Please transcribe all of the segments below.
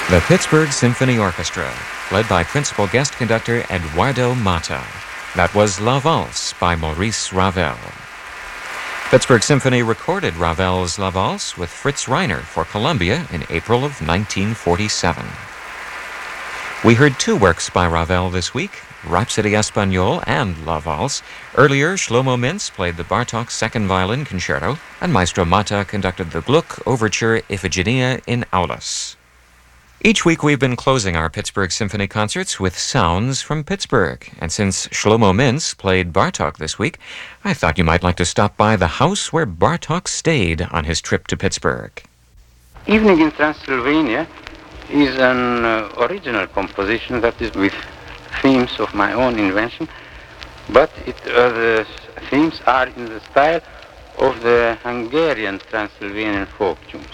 The Pittsburgh Symphony Orchestra, led by principal guest conductor Eduardo Mata. That was La Valse by Maurice Ravel. Pittsburgh Symphony recorded Ravel's La Valse with Fritz Reiner for Columbia in April of 1947. We heard two works by Ravel this week, Rhapsody Espagnole and La Valse. Earlier, Shlomo Mintz played the Bartók Second Violin Concerto, and Maestro Mata conducted the Gluck Overture Iphigenia in Aulis. Each week we've been closing our Pittsburgh Symphony concerts with sounds from Pittsburgh. And since Shlomo Mintz played Bartók this week, I thought you might like to stop by the house where Bartók stayed on his trip to Pittsburgh. Evening in Transylvania is an original composition that is with themes of my own invention, but the themes are in the style of the Hungarian Transylvanian folk tunes.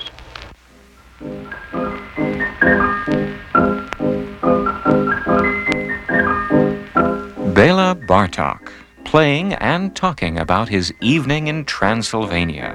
Bela Bartók, playing and talking about his evening in Transylvania.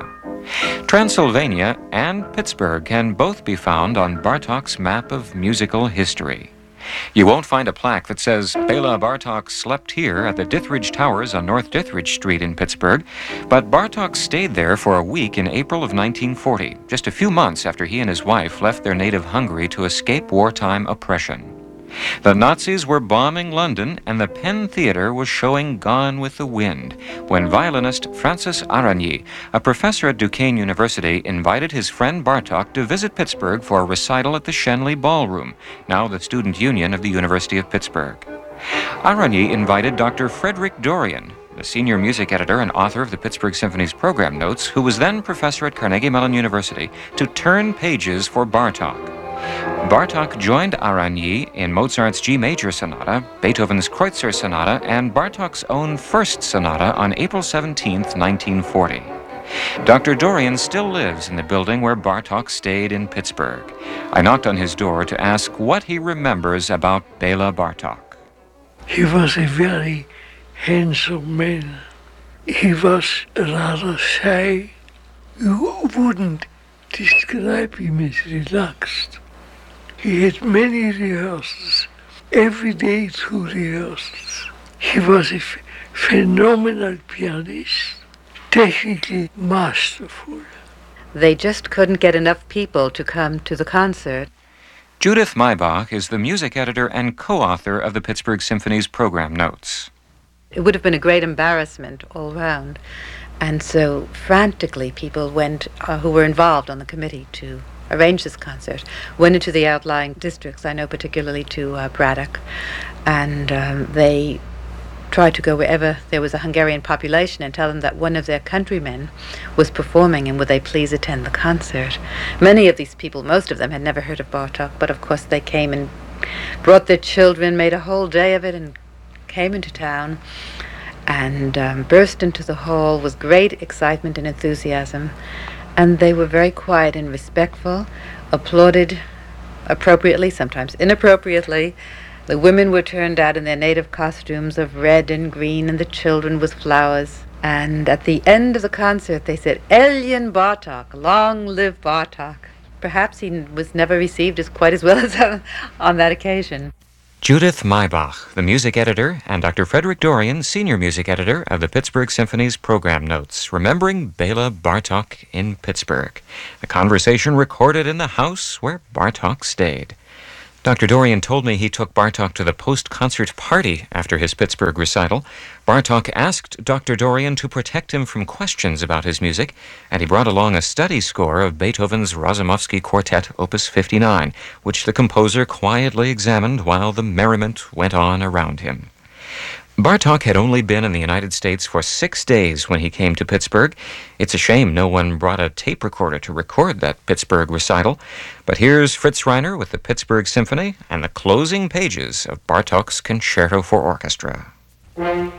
Transylvania and Pittsburgh can both be found on Bartók's map of musical history. You won't find a plaque that says Bela Bartók slept here at the Dithridge Towers on North Dithridge Street in Pittsburgh, but Bartók stayed there for a week in April of 1940, just a few months after he and his wife left their native Hungary to escape wartime oppression. The Nazis were bombing London, and the Penn Theatre was showing Gone with the Wind, when violinist Francis Arany, a professor at Duquesne University, invited his friend Bartók to visit Pittsburgh for a recital at the Schenley Ballroom, now the Student Union of the University of Pittsburgh. Arany invited Dr. Frederick Dorian, the senior music editor and author of the Pittsburgh Symphony's program notes, who was then professor at Carnegie Mellon University, to turn pages for Bartók. Bartók joined Arany in Mozart's G Major Sonata, Beethoven's Kreutzer Sonata, and Bartók's own first sonata on April 17, 1940. Dr. Dorian still lives in the building where Bartók stayed in Pittsburgh. I knocked on his door to ask what he remembers about Bela Bartók. He was a very handsome man. He was rather shy. You wouldn't describe him as relaxed. He had many rehearsals, every day 2 rehearsals. He was a phenomenal pianist, technically masterful. They just couldn't get enough people to come to the concert. Judith Maybach is the music editor and co-author of the Pittsburgh Symphony's program notes. It would have been a great embarrassment all round. And so frantically people went, who were involved on the committee to arrange this concert, went into the outlying districts, I know particularly to Braddock, and they tried to go wherever there was a Hungarian population and tell them that one of their countrymen was performing and would they please attend the concert. Many of these people, most of them, had never heard of Bartók, but of course they came and brought their children, made a whole day of it, and came into town and burst into the hall with great excitement and enthusiasm. And they were very quiet and respectful, applauded appropriately, sometimes inappropriately. The women were turned out in their native costumes of red and green, and the children with flowers. And at the end of the concert, they said, "Eljen Bartók, long live Bartók." Perhaps he was never received quite as well as on that occasion. Judith Maybach, the music editor, and Dr. Frederick Dorian, senior music editor of the Pittsburgh Symphony's program notes, remembering Bela Bartók in Pittsburgh. A conversation recorded in the house where Bartók stayed. Dr. Dorian told me he took Bartók to the post-concert party after his Pittsburgh recital. Bartók asked Dr. Dorian to protect him from questions about his music, and he brought along a study score of Beethoven's Razumovsky Quartet, Opus 59, which the composer quietly examined while the merriment went on around him. Bartók had only been in the United States for 6 days when he came to Pittsburgh. It's a shame no one brought a tape recorder to record that Pittsburgh recital. But here's Fritz Reiner with the Pittsburgh Symphony and the closing pages of Bartók's Concerto for Orchestra.